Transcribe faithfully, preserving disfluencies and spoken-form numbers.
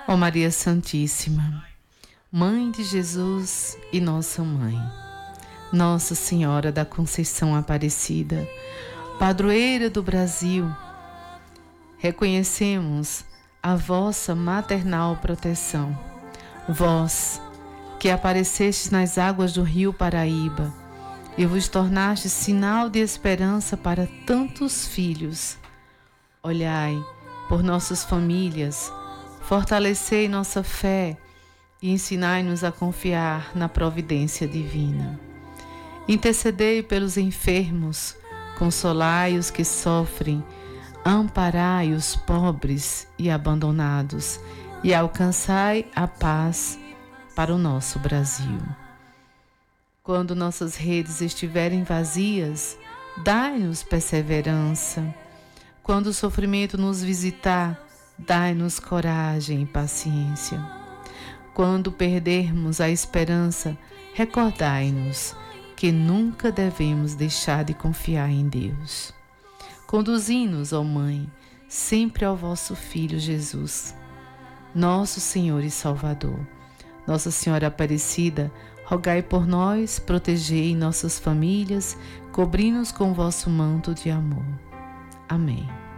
Ó Maria Santíssima, Mãe de Jesus e Nossa Mãe, Nossa Senhora da Conceição Aparecida, Padroeira do Brasil, reconhecemos a vossa maternal proteção. Vós, que aparecestes nas águas do rio Paraíba e vos tornastes sinal de esperança para tantos filhos, olhai por nossas famílias, fortalecei nossa fé e ensinai-nos a confiar na providência divina. Intercedei pelos enfermos, consolai os que sofrem, amparai os pobres e abandonados e alcançai a paz para o nosso Brasil. Quando nossas redes estiverem vazias, dai-nos perseverança. Quando o sofrimento nos visitar, dai-nos coragem e paciência. Quando perdermos a esperança, recordai-nos que nunca devemos deixar de confiar em Deus. Conduzi-nos, ó Mãe, sempre ao vosso Filho Jesus, nosso Senhor e Salvador. Nossa Senhora Aparecida, rogai por nós, protegei nossas famílias, cobri-nos com vosso manto de amor. Amém.